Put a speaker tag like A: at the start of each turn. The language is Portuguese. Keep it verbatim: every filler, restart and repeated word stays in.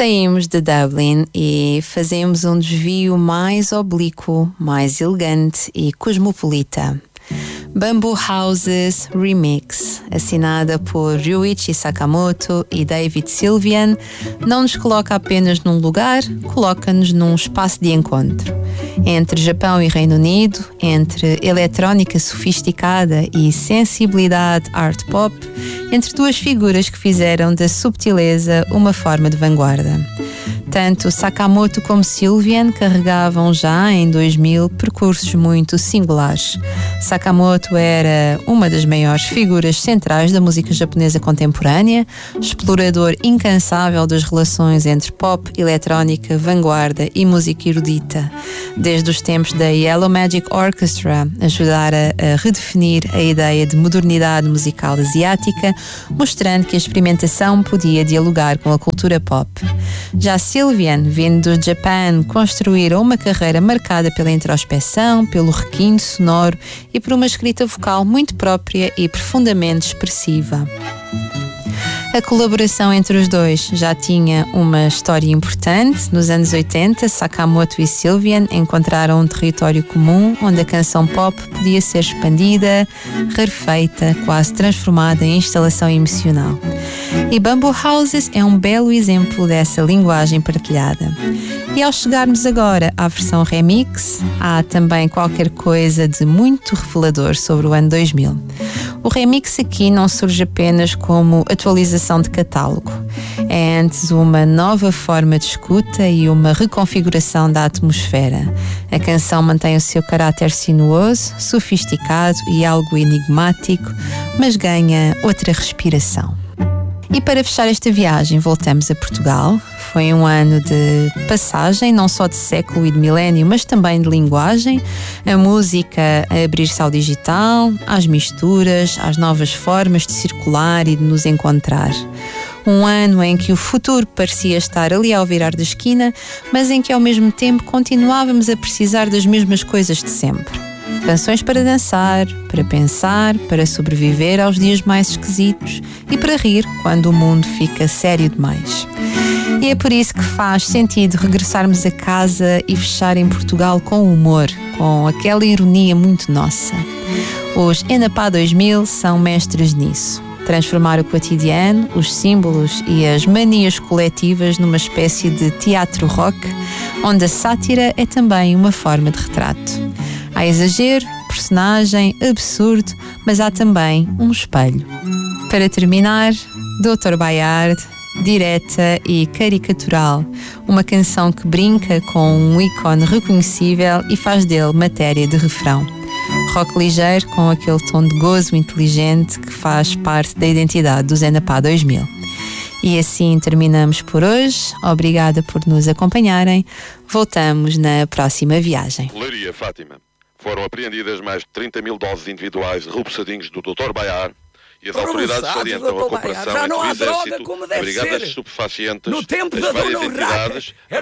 A: Saímos de Dublin e fazemos um desvio mais oblíquo, mais elegante e cosmopolita. Bamboo Houses Remix, assinada por Ryuichi Sakamoto e David Sylvian, não nos coloca apenas num lugar, coloca-nos num espaço de encontro. Entre Japão e Reino Unido, entre eletrónica sofisticada e sensibilidade art pop, entre duas figuras que fizeram da subtileza uma forma de vanguarda. Tanto Sakamoto como Sylvian carregavam já em dois mil percursos muito singulares. Sakamoto era uma das maiores figuras centrais da música japonesa contemporânea, explorador incansável das relações entre pop, eletrónica, vanguarda e música erudita. Desde os tempos da Yellow Magic Orchestra, ajudara a redefinir a ideia de modernidade musical asiática, mostrando que a experimentação podia dialogar com a cultura pop. Já Sylvian, vindo do Japão, construíram uma carreira marcada pela introspeção, pelo requinte sonoro e por uma escrita vocal muito própria e profundamente expressiva. A colaboração entre os dois já tinha uma história importante. Nos anos oitenta, Sakamoto e Sylvian encontraram um território comum onde a canção pop podia ser expandida, rarefeita, quase transformada em instalação emocional. E Bamboo Houses é um belo exemplo dessa linguagem partilhada. E ao chegarmos agora à versão remix, há também qualquer coisa de muito revelador sobre o ano dois mil. O remix aqui não surge apenas como atualização de catálogo. É antes uma nova forma de escuta e uma reconfiguração da atmosfera. A canção mantém o seu caráter sinuoso, sofisticado e algo enigmático, mas ganha outra respiração. E para fechar esta viagem, voltamos a Portugal. Foi um ano de passagem, não só de século e de milénio, mas também de linguagem. A música a abrir-se ao digital, às misturas, às novas formas de circular e de nos encontrar. Um ano em que o futuro parecia estar ali ao virar da esquina, mas em que ao mesmo tempo continuávamos a precisar das mesmas coisas de sempre. Canções para dançar, para pensar, para sobreviver aos dias mais esquisitos e para rir quando o mundo fica sério demais. E é por isso que faz sentido regressarmos a casa e fechar em Portugal com humor, com aquela ironia muito nossa. Os Enapá dois mil são mestres nisso. Transformar o cotidiano, os símbolos e as manias coletivas numa espécie de teatro rock, onde a sátira é também uma forma de retrato. Há exagero, personagem, absurdo, mas há também um espelho. Para terminar, doutor Baiard, direta e caricatural, uma canção que brinca com um ícone reconhecível e faz dele matéria de refrão. Rock ligeiro com aquele tom de gozo inteligente que faz parte da identidade do Enapá dois mil. E assim terminamos por hoje. Obrigada por nos acompanharem. Voltamos na próxima viagem.
B: Leiria, Fátima. Foram apreendidas mais de trinta mil doses individuais de repousadinhos do doutor Baiar e as autoridades salientam a cooperação entre o Exército, a Brigadas Estupefacientes, as várias entidades, a